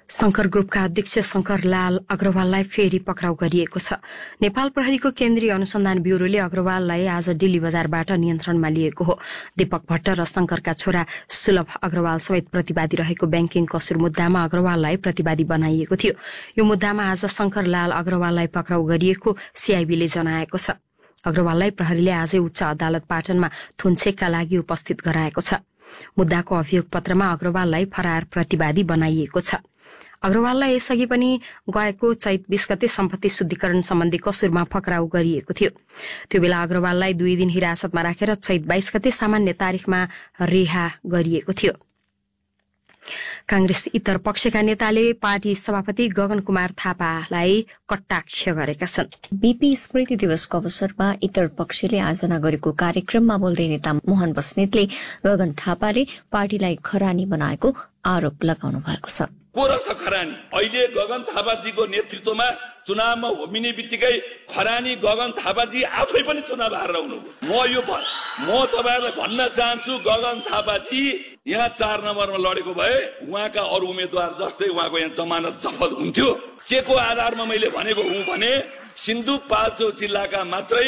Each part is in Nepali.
शंकर ग्रुपका अध्यक्ष शंकरलाल अग्रवाललाई फेरि पक्राउ गरिएको छ। नेपाल प्रहरीको केन्द्रीय अनुसन्धान ब्यूरोले अग्रवाललाई आज दिल्ली बजारबाट नियन्त्रणमा लिएको हो। दीपक भट्ट र शंकरका छोरा सुलभ अग्रवाल समेत प्रतिवादी रहेको ब्याङ्किङ कसुर मुद्दामा अग्रवाललाई प्रतिवादी बनाइएको थियो। यो मुद्दामा आज शंकरलाल अग्रवाललाई पक्राउ गरिएको सीआईबीले जनाएको छ। अग्रवाललाई प्रहरीले आजै उच्च अदालत पाटनमा थुनछेकका लागि उपस्थित गराएको छ। मुद्दाको अभियोग पत्रमा अग्रवाललाई फरार प्रतिवादी बनाइएको छ। अग्रवाललाई यसअघि पनि गएको चैत 20 गते सम्पत्ति शुद्धिकरण सम्बन्धी कसुरमा पक्राउ गरिएको थियो। त्यो बेला अग्रवाललाई 2 दिन हिरासतमा राखेर चैत 22 गते सामान्य तारिखमा रिहा गरिएको थियो। कांग्रेस इतर पक्षका नेताले पार्टी सभापति गगन कुमार थापालाई कटाक्ष गरेका छन्। बीपी स्मृति दिवसको अवसरमा इतर पक्षले आयोजना गरेको कार्यक्रममा बोल्दै नेता मोहन बस्नेतले गगन थापाले पार्टीलाई खरानी बनाएको आरोप लगाउनु भएको छ। को रहेछ खरानी? अहिले गगन थापाजीको नेतृत्वमा चुनावमा होमिने बित्तिकै खरानी गगन थापाजी आफै पनि चुनाव हारेर हुनुभयो। म तपाईहरुलाई भन्न चाहन्छु, गगन थापाजी यहाँ 4 नम्बरमा लडेको भए उहाँका अरू उम्मेदवार जस्तै उहाँको यहाँ जमानत जफत हुन्थ्यो। के को आधारमा मैले भनेको हुँ भने सिन्धुपाल्चोक जिल्लाका मात्रै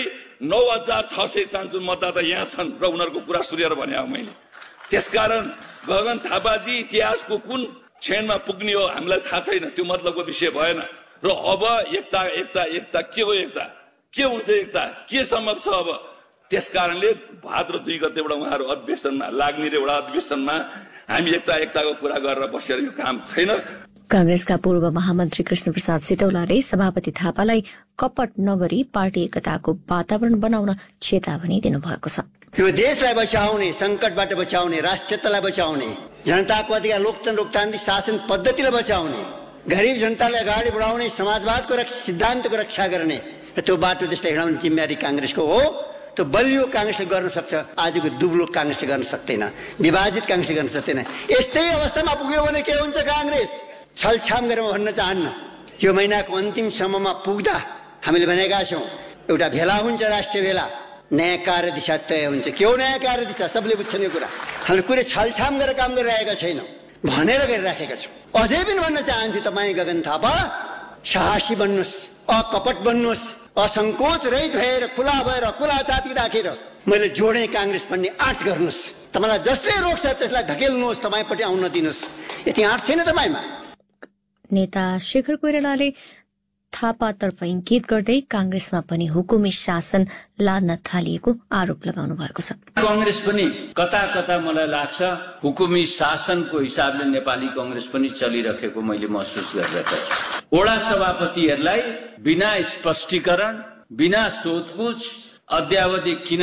9600 मतदाता यहाँ छन् र उनीहरूको कुरा सुनेर भने हो मैले। त्यसकारण गगन थापाजी इतिहासको कुन क्षणमा पुग्ने हो हामीलाई थाहा छैन, त्यो मतलबको विषय भएन। र अब एकता के हो? एकता के हुन्छ? एकता के सम्भव छ? अब त्यसकारणले भाद्र 2 गतेबाट उहाँहरू अधिवेशनमा लाग्ने र एउटा अधिवेशनमा हामी एकताको कुरा गरेर बसेर यो काम छैन। कांग्रेसका पूर्व महामन्त्री कृष्ण प्रसाद सिटौलाले सभापति थापालाई कपट नगरी पार्टी एकताको वातावरण बनाउन चेतावनी दिनुभएको छ। यो देशलाई बचाउने, संकटबाट बचाउने, राष्ट्रियतालाई बचाउने, जनताको अधिकार लोकतान्त्रिक शासन पद्धतिलाई बचाउने, गरीब जनतालाई अगाडि बढाउने, समाजवादको सिद्धान्तको रक्षा गर्ने र त्यो बाटो देशलाई हिँडाउने जिम्मेवारी कांग्रेसको हो। त्यो बलियो कांग्रेसले गर्न सक्छ, आजको दुब्लो कांग्रेसले गर्न सक्दैन, विभाजित कांग्रेसले गर्न सक्दैन। यस्तै अवस्थामा पुग्यो भने के हुन्छ? कांग्रेस छलछाम गरेर भन्न चाहन्न। यो महिनाको अन्तिमसम्ममा पुग्दा हामीले भनेका छौँ एउटा भेला हुन्छ, राष्ट्रिय भेला, नयाँ कार्य दिशा तय हुन्छ। के हो नयाँ कार्य दिशा? सबले बुझ्छन् यो कुरा। हामीले कुनै छलछाम गरेर काम गरिरहेका छैनौँ, भनेर गरिराखेका छौँ। अझै पनि भन्न चाहन्छु, तपाईँ गगन थापा साहसी बन्नुहोस्, अकपट बन्नुहोस्, असंकोच रहित भएर खुला छाती राखेर मैले जोडे कांग्रेस भन्ने आँट गर्नुहोस्। तपाईँलाई जसले रोक्छ त्यसलाई धकेल्नुहोस्, तपाईँपट्टि आउन दिनुहोस्। यति आँट छैन तपाईँमा। नेता शेखर कोइरालाले थापातर्फ इंगित गर्दै कांग्रेसमा पनि हुकुमी शासन लाद्न थालिएको आरोप लगाउनु भएको छ। कांग्रेस पनि कता मलाई लाग्छ हुकुमी शासनको हिसाबले नेपाली कांग्रेस पनि चलिरहेको मैले महसुस गरिरहेको छु। वडा सभापतिहरूलाई बिना स्पष्टीकरण, बिना सोधपुछ अद्यावधि किन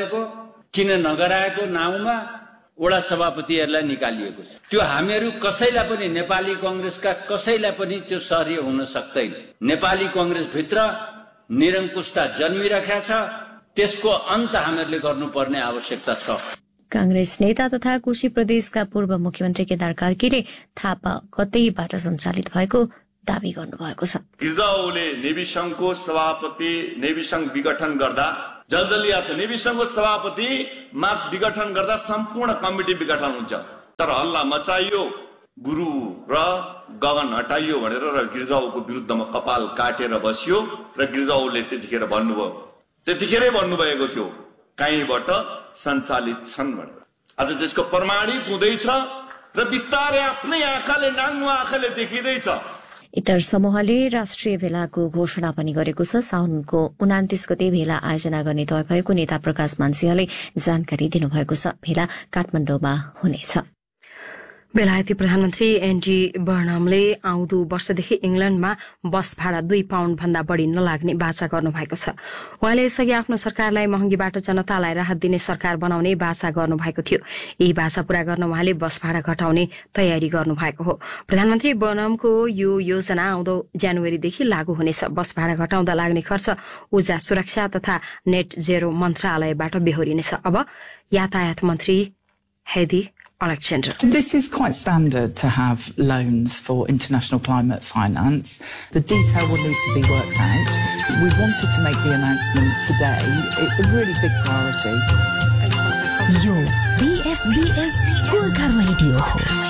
नगराएको नाउँमा वडा सभापतिहरूलाई निकालिएको छ। त्यो हामीहरू कसैलाई पनि, नेपाली कांग्रेसका कसैलाई पनि त्यो सहर्य हुन सक्दैन। नेपाली कांग्रेस भित्र निरंकुशता जन्मिरहेको छ, त्यसको अन्त हामीहरूले गर्नुपर्ने आवश्यकता छ। कांग्रेस नेता तथा कोशी प्रदेशका पूर्व मुख्यमन्त्री केदार कार्कीले थापा कतैबाट सञ्चालित भएको दावी गर्नुभएको छ। हिजो ओले नेवी संघको सभापति नेवी संघ विघटन गर्दा जलजलिया छ। नेवी संघको सभापति विघटन गर्दा सम्पूर्ण कमिटी विघटन हुन्छ। तर हल्ला मचाइयो, गुरु र गगन हटाइयो भनेर र गिर्जाउको विरुद्धमा कपाल काटेर बसियो र गिर्जाउले त्यतिखेरै भन्नुभएको थियो कहीँबाट सञ्चालित छन् भनेर। आज त्यसको प्रमाणित हुँदैछ र बिस्तारै आफ्नै आँखाले, नाङ्गो आँखाले देखिँदैछ। इतर समूहले राष्ट्रिय भेलाको घोषणा पनि गरेको छ। साउनको 29 गते भेला आयोजना गर्ने तय भएको नेता प्रकाश मानसिंहले जानकारी दिनुभएको छ। भेला काठमाडौँमा हुनेछ। बेलायती प्रधानमन्त्री एन्डी बर्नमले आउँदो वर्षदेखि इंग्ल्याण्डमा बस भाडा 2 पाउण्ड भन्दा बढ़ी नलाग्ने बाचा गर्नुभएको छ। उहाँले यसअघि आफ्नो सरकारलाई महँगीबाट जनतालाई राहत दिने सरकार बनाउने बाचा गर्नुभएको थियो। यही बाचा पूरा गर्न उहाँले बस भाडा घटाउने तयारी गर्नुभएको हो। प्रधानमन्त्री बर्नमको यो योजना आउँदो जनवरीदेखि लागू हुनेछ। बस भाडा घटाउँदा लाग्ने खर्च ऊर्जा सुरक्षा तथा नेट जेरो मन्त्रालयबाट बेहोरिनेछ। अब यातायात मन्त्री हेदी Alexander. This is quite standard to have loans for international climate finance. The detail will need to be worked out. We wanted to make the announcement today. It's a really big priority. Yo, BFBS Golkar Radio.